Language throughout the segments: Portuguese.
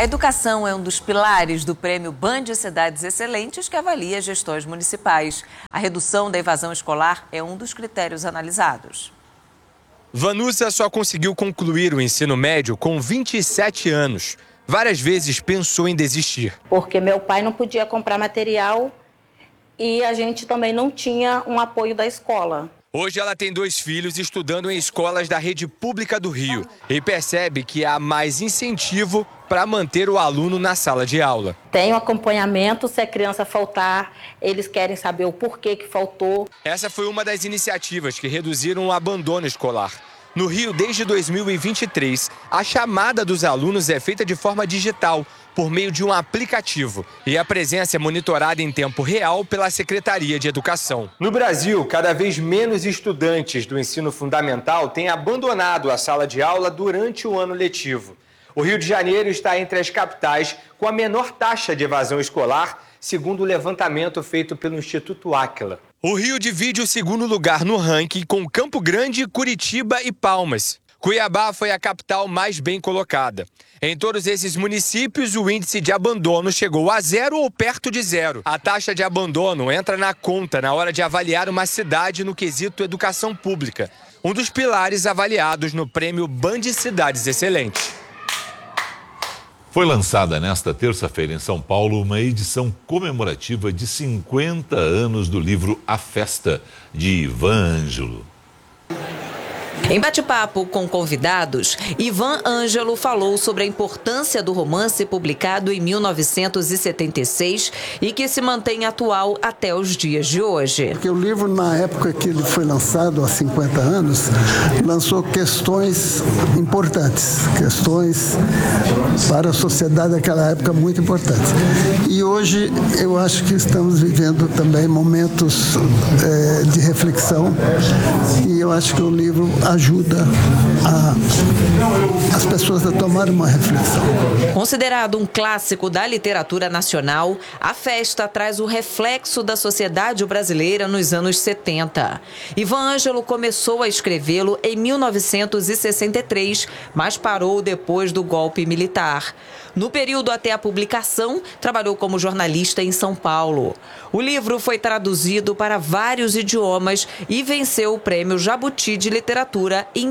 A educação é um dos pilares do Prêmio Band Cidades Excelentes, que avalia gestões municipais. A redução da evasão escolar é um dos critérios analisados. Vanusa só conseguiu concluir o ensino médio com 27 anos. Várias vezes pensou em desistir. Porque meu pai não podia comprar material e a gente também não tinha um apoio da escola. Hoje ela tem 2 filhos estudando em escolas da rede pública do Rio e percebe que há mais incentivo para manter o aluno na sala de aula. Tem um acompanhamento, se a criança faltar, eles querem saber o porquê que faltou. Essa foi uma das iniciativas que reduziram o abandono escolar. No Rio, desde 2023, a chamada dos alunos é feita de forma digital, por meio de um aplicativo, e a presença é monitorada em tempo real pela Secretaria de Educação. No Brasil, cada vez menos estudantes do ensino fundamental têm abandonado a sala de aula durante o ano letivo. O Rio de Janeiro está entre as capitais com a menor taxa de evasão escolar, segundo o levantamento feito pelo Instituto Áquila. O Rio divide o segundo lugar no ranking com Campo Grande, Curitiba e Palmas. Cuiabá foi a capital mais bem colocada. Em todos esses municípios, o índice de abandono chegou a 0 ou perto de 0. A taxa de abandono entra na conta na hora de avaliar uma cidade no quesito educação pública, um dos pilares avaliados no Prêmio Band Cidades Excelentes. Foi lançada nesta terça-feira em São Paulo uma edição comemorativa de 50 anos do livro A Festa, de Ivan Ângelo. Em bate-papo com convidados, Ivan Ângelo falou sobre a importância do romance publicado em 1976 e que se mantém atual até os dias de hoje. Porque o livro, na época que ele foi lançado, há 50 anos, lançou questões importantes, questões para a sociedade daquela época muito importantes. E hoje eu acho que estamos vivendo também momentos de reflexão e eu acho que o livro ajuda as pessoas a tomar uma reflexão. Considerado um clássico da literatura nacional, A Festa traz o reflexo da sociedade brasileira nos anos 70. Ivan Ângelo começou a escrevê-lo em 1963, mas parou depois do golpe militar. No período até a publicação, trabalhou como jornalista em São Paulo. O livro foi traduzido para vários idiomas e venceu o Prêmio Jabuti de Literatura em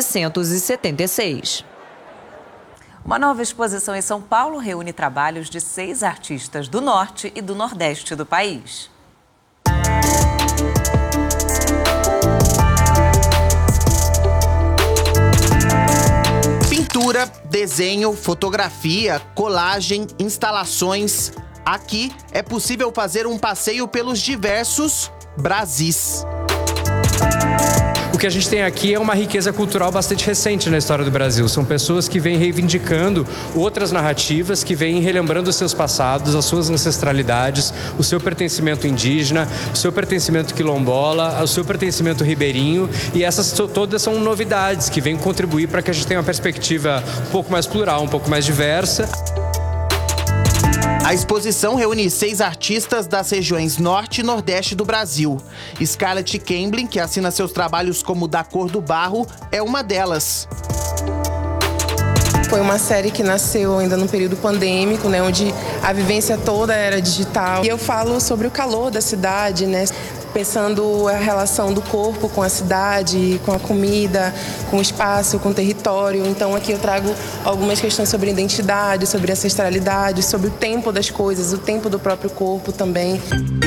1976. Uma nova exposição em São Paulo reúne trabalhos de 6 artistas do norte e do nordeste do país. Pintura, desenho, fotografia, colagem, instalações. Aqui é possível fazer um passeio pelos diversos Brasis. O que a gente tem aqui é uma riqueza cultural bastante recente na história do Brasil. São pessoas que vêm reivindicando outras narrativas, que vêm relembrando os seus passados, as suas ancestralidades, o seu pertencimento indígena, o seu pertencimento quilombola, o seu pertencimento ribeirinho. E essas todas são novidades que vêm contribuir para que a gente tenha uma perspectiva um pouco mais plural, um pouco mais diversa. A exposição reúne 6 artistas das regiões Norte e Nordeste do Brasil. Scarlett Kemblin, que assina seus trabalhos como Da Cor do Barro, é uma delas. Foi uma série que nasceu ainda no período pandêmico, né, onde a vivência toda era digital. E eu falo sobre o calor da cidade, né, pensando a relação do corpo com a cidade, com a comida, com o espaço, com o território. Então aqui eu trago algumas questões sobre identidade, sobre ancestralidade, sobre o tempo das coisas, o tempo do próprio corpo também.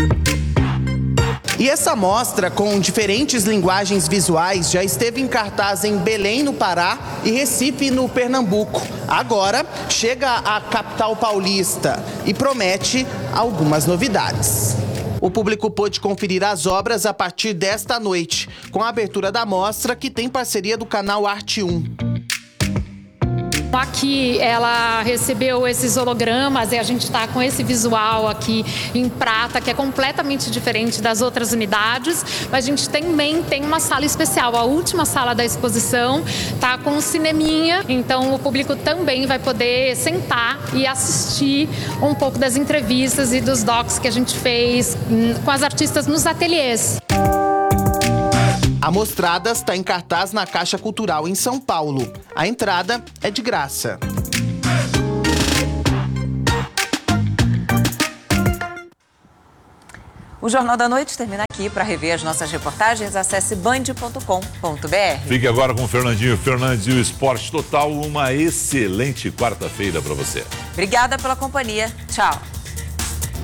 E essa mostra, com diferentes linguagens visuais, já esteve em cartaz em Belém, no Pará, e Recife, no Pernambuco. Agora chega à capital paulista e promete algumas novidades. O público pôde conferir as obras a partir desta noite, com a abertura da mostra, que tem parceria do canal Arte 1. Aqui ela recebeu esses hologramas e a gente está com esse visual aqui em prata, que é completamente diferente das outras unidades. Mas a gente também tem uma sala especial, a última sala da exposição está com um cineminha, então o público também vai poder sentar e assistir um pouco das entrevistas e dos docs que a gente fez com as artistas nos ateliês. A Mostradas está em cartaz na Caixa Cultural em São Paulo. A entrada é de graça. O Jornal da Noite termina aqui. Para rever as nossas reportagens, acesse band.com.br. Fique agora com o Fernandinho Fernandes e o Esporte Total. Uma excelente quarta-feira para você. Obrigada pela companhia. Tchau.